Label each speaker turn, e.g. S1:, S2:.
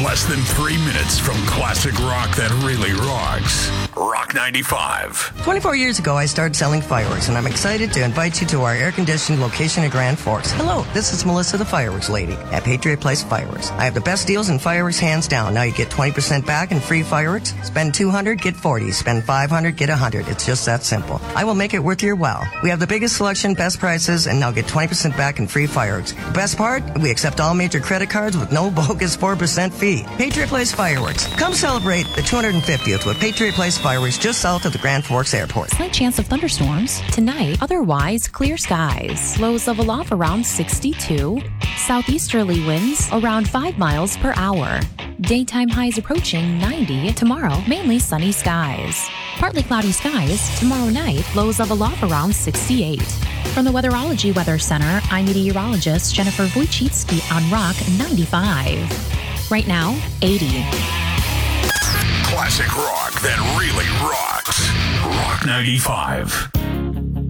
S1: less than 3 minutes from classic rock that really rocks. Rock 95.
S2: 24 years ago, I started selling fireworks, and I'm excited to invite you to our air-conditioned location in Grand Forks. Hello, this is Melissa, the fireworks lady at Patriot Place Fireworks. I have the best deals in fireworks, hands down. Now you get 20% back in free fireworks. Spend $200, get $40. Spend $500, get $100. It's just that simple. I will make it worth your while. We have the biggest selection, best prices, and now get 20% back in free fireworks. The best part? We accept all major credit cards with no bogus 4% fee. Patriot Place Fireworks. Come celebrate the 250th with Patriot Place Fireworks just south of the Grand Forks Airport.
S3: Slight chance of thunderstorms tonight. Otherwise, clear skies. Lows level off around 62. Southeasterly winds around 5 miles per hour. Daytime highs approaching 90. Tomorrow, mainly sunny skies. Partly cloudy skies. Tomorrow night, lows level off around 68. From the Weatherology Weather Center, I'm meteorologist Jennifer Wojcicki on Rock 95. Right now, 80.
S1: Classic rock that really rocks. Rock 95.